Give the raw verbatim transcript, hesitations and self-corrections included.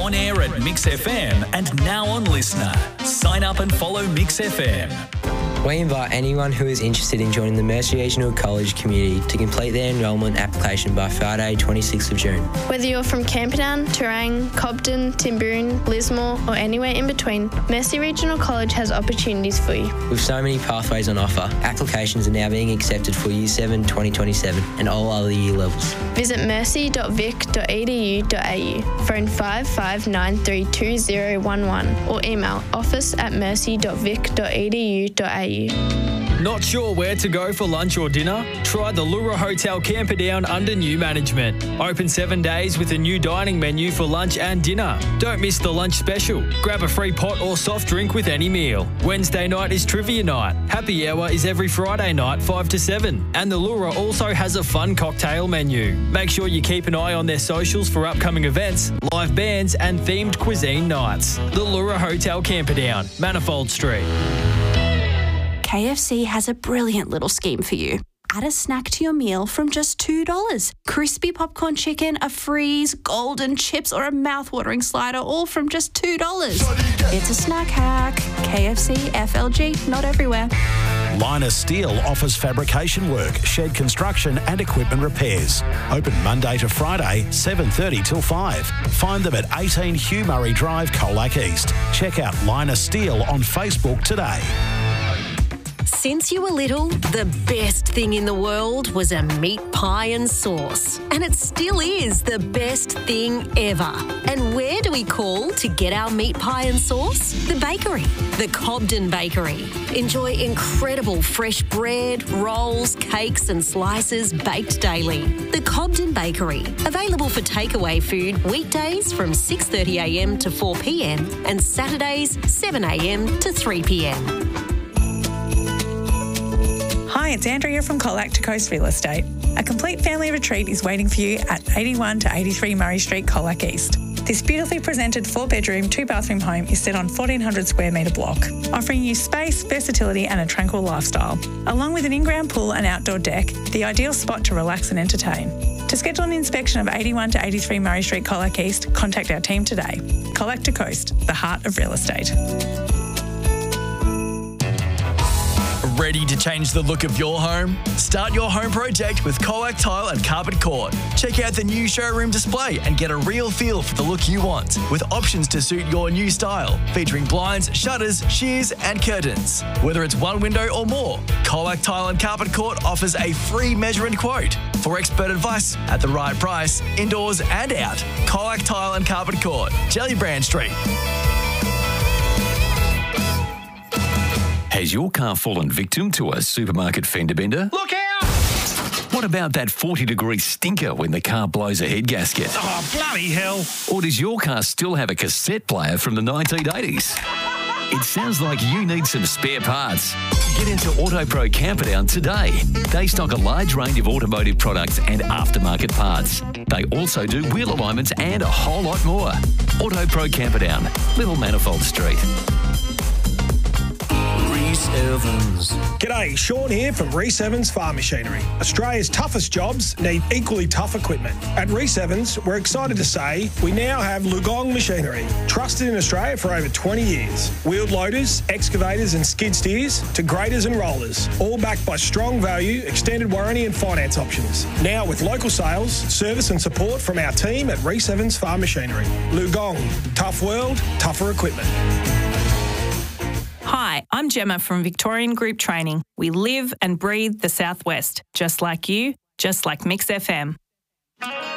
on air at Mix F M and now on Listener. Sign up and follow Mix F M. We invite anyone who is interested in joining the Mercy Regional College community to complete their enrolment application by Friday, twenty-sixth of June. Whether you're from Camperdown, Terang, Cobden, Timboon, Lismore or anywhere in between, Mercy Regional College has opportunities for you. With so many pathways on offer, applications are now being accepted for Year seven twenty twenty-seven and all other year levels. Visit mercy dot vic dot e d u dot a u, phone five five nine three two zero one one or email office at mercy dot vic dot e d u dot a u. Not sure where to go for lunch or dinner? Try the Lura Hotel Camperdown under new management. Open seven days with a new dining menu for lunch and dinner. Don't miss the lunch special. Grab a free pot or soft drink with any meal. Wednesday night is trivia night. Happy hour is every Friday night, five to seven. And the Lura also has a fun cocktail menu. Make sure you keep an eye on their socials for upcoming events, live bands and themed cuisine nights. The Lura Hotel Camperdown, Manifold Street. K F C has a brilliant little scheme for you. Add a snack to your meal from just two dollars. Crispy popcorn chicken, a freeze, golden chips or a mouth-watering slider, all from just two dollars. It's a snack hack. K F C, F L G, not everywhere. Linus Steel offers fabrication work, shed construction and equipment repairs. Open Monday to Friday, seven thirty till five. Find them at eighteen Hugh Murray Drive, Colac East. Check out Linus Steel on Facebook today. Since you were little, the best thing in the world was a meat pie and sauce. And it still is the best thing ever. And where do we call to get our meat pie and sauce? The bakery, the Cobden Bakery. Enjoy incredible fresh bread, rolls, cakes and slices baked daily. The Cobden Bakery, available for takeaway food weekdays from six thirty a m to four p m and Saturdays seven a m to three p m. Hi, it's Andrea from Colac to Coast Real Estate. A complete family retreat is waiting for you at eighty-one to eighty-three Murray Street, Colac East. This beautifully presented four-bedroom, two-bathroom home is set on fourteen hundred square metre block, offering you space, versatility and a tranquil lifestyle. Along with an in-ground pool and outdoor deck, the ideal spot to relax and entertain. To schedule an inspection of eighty-one to eighty-three Murray Street, Colac East, contact our team today. Colac to Coast, the heart of real estate. Ready to change the look of your home? Start your home project with Colac Tile and Carpet Court. Check out the new showroom display and get a real feel for the look you want, with options to suit your new style, featuring blinds, shutters, shears and curtains. Whether it's one window or more, Colac Tile and Carpet Court offers a free measurement quote. For expert advice at the right price, indoors and out, Colac Tile and Carpet Court, Jellybrand Street. Has your car fallen victim to a supermarket fender bender? Look out! What about that forty degree stinker when the car blows a head gasket? Oh, bloody hell. Or does your car still have a cassette player from the nineteen eighties? It sounds like you need some spare parts. Get into AutoPro Camperdown today. They stock a large range of automotive products and aftermarket parts. They also do wheel alignments and a whole lot more. AutoPro Camperdown, Little Manifold Street. Evans. G'day, Sean here from Reece Evans Farm Machinery. Australia's toughest jobs need equally tough equipment. At Reece Evans, we're excited to say we now have Lugong Machinery, trusted in Australia for over twenty years. Wheeled loaders, excavators and skid steers to graders and rollers, all backed by strong value, extended warranty and finance options. Now with local sales, service and support from our team at Reece Evans Farm Machinery. Lugong, tough world, tougher equipment. Hi, I'm Gemma from Victorian Group Training. We live and breathe the Southwest, just like you, just like Mix F M.